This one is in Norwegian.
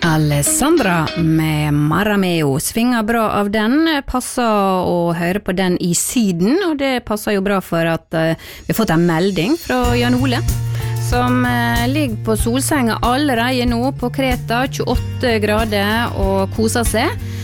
Alessandra med Marameo svinger bra av den, passer å høre på den i Syden, og det passer jo bra for at vi har fått en melding fra Jan Ole, som ligger på solsenga allerede nå på Kreta, 28 grader og koser seg.